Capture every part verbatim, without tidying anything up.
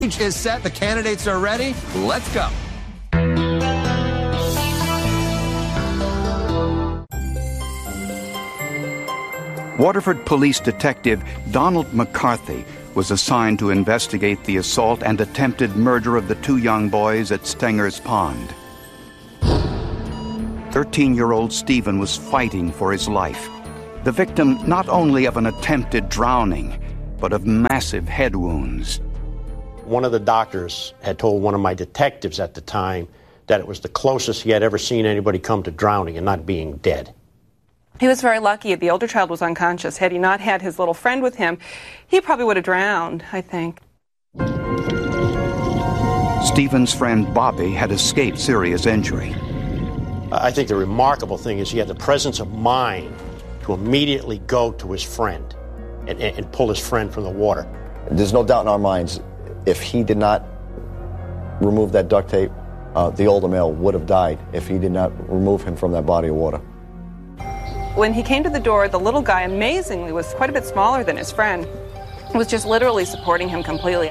stage is set. The candidates are ready. Let's go. Waterford Police Detective Donald McCarthy was assigned to investigate the assault and attempted murder of the two young boys at Stenger's Pond. thirteen-year-old Stephen was fighting for his life, the victim not only of an attempted drowning, but of massive head wounds. One of the doctors had told one of my detectives at the time that it was the closest he had ever seen anybody come to drowning and not being dead. He was very lucky. The older child was unconscious. Had he not had his little friend with him, he probably would have drowned, I think. Stephen's friend Bobby had escaped serious injury. I think the remarkable thing is he had the presence of mind to immediately go to his friend and, and, and pull his friend from the water. There's no doubt in our minds, if he did not remove that duct tape, uh, the older male would have died if he did not remove him from that body of water. When he came to the door, the little guy, amazingly, was quite a bit smaller than his friend. He was just literally supporting him completely.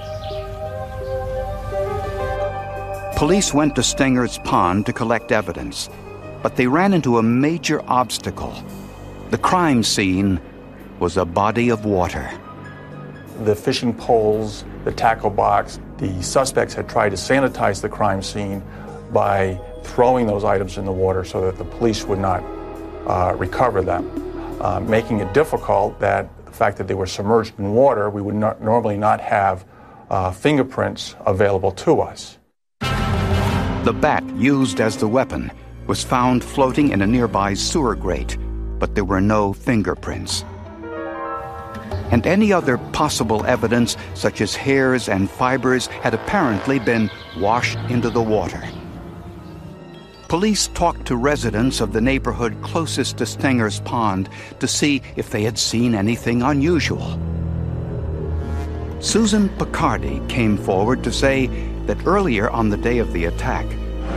Police went to Stenger's Pond to collect evidence, but they ran into a major obstacle. The crime scene was a body of water. The fishing poles, the tackle box, the suspects had tried to sanitize the crime scene by throwing those items in the water so that the police would not uh, recover them, uh, making it difficult that the fact that they were submerged in water, we would not, normally not have uh, fingerprints available to us. The bat used as the weapon was found floating in a nearby sewer grate, but there were no fingerprints. And any other possible evidence, such as hairs and fibers, had apparently been washed into the water. Police talked to residents of the neighborhood closest to Stenger's Pond to see if they had seen anything unusual. Susan Picardi came forward to say that earlier on the day of the attack,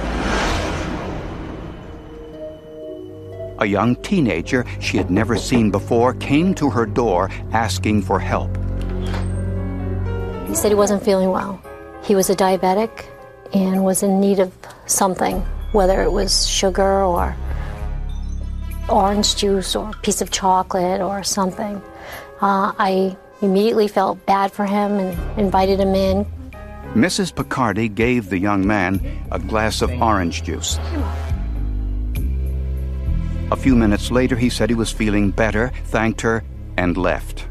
a young teenager she had never seen before came to her door asking for help. He said he wasn't feeling well. He was a diabetic and was in need of something, whether it was sugar or orange juice or a piece of chocolate or something. Uh, I immediately felt bad for him and invited him in. Missus Picardi gave the young man a glass of orange juice. A few minutes later, he said he was feeling better, thanked her, and left.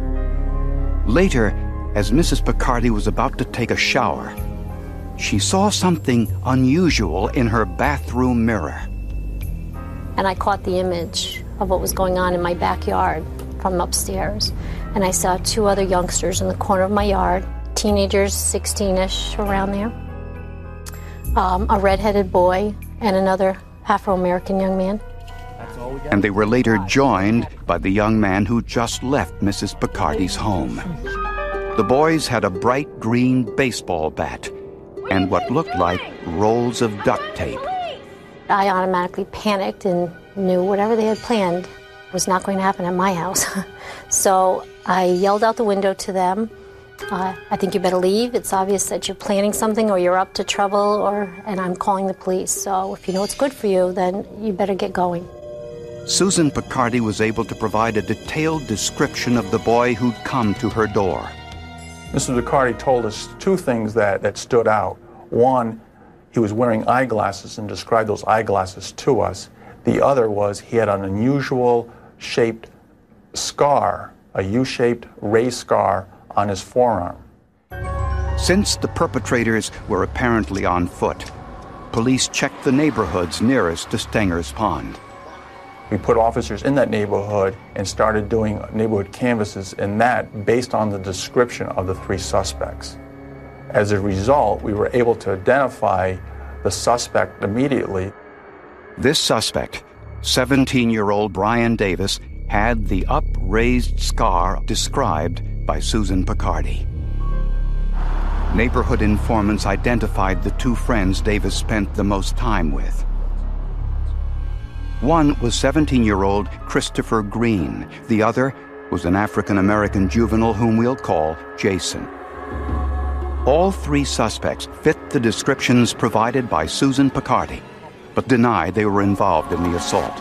Later, as Missus Picardi was about to take a shower, she saw something unusual in her bathroom mirror. And I caught the image of what was going on in my backyard from upstairs. And I saw two other youngsters in the corner of my yard, teenagers, sixteen-ish, around there. Um, a redheaded boy and another Afro-American young man. And they were later joined by the young man who just left Missus Picardi's home. The boys had a bright green baseball bat and what looked like rolls of duct tape. I automatically panicked and knew whatever they had planned was not going to happen at my house. So I yelled out the window to them, uh, I think you better leave. It's obvious that you're planning something or you're up to trouble, or and I'm calling the police. So if you know what's good for you, then you better get going. Susan Picardi was able to provide a detailed description of the boy who'd come to her door. Missus Picardi told us two things that, that stood out. One, he was wearing eyeglasses and described those eyeglasses to us. The other was he had an unusual shaped scar, a U-shaped raised scar on his forearm. Since the perpetrators were apparently on foot, police checked the neighborhoods nearest to Stenger's Pond. We put officers in that neighborhood and started doing neighborhood canvasses in that based on the description of the three suspects. As a result, we were able to identify the suspect immediately. This suspect, seventeen-year-old Brian Davis, had the upraised scar described by Susan Picardi. Neighborhood informants identified the two friends Davis spent the most time with. One was seventeen-year-old Christopher Green. The other was an African-American juvenile whom we'll call Jason. All three suspects fit the descriptions provided by Susan Picardi, but deny they were involved in the assault.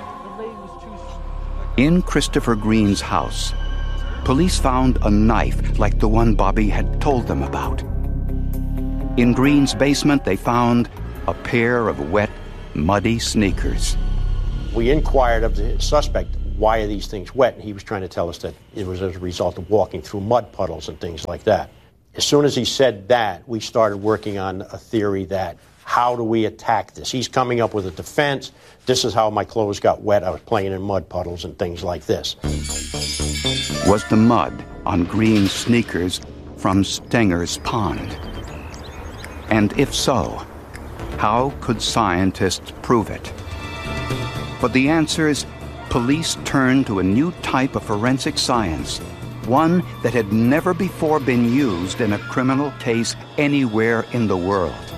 In Christopher Green's house, police found a knife like the one Bobby had told them about. In Green's basement, they found a pair of wet, muddy sneakers. We inquired of the suspect, why are these things wet? And he was trying to tell us that it was as a result of walking through mud puddles and things like that. As soon as he said that, we started working on a theory that, how do we attack this? He's coming up with a defense. This is how my clothes got wet. I was playing in mud puddles and things like this. Was the mud on Green's sneakers from Stenger's Pond? And if so, how could scientists prove it? For the answers, police turned to a new type of forensic science, one that had never before been used in a criminal case anywhere in the world.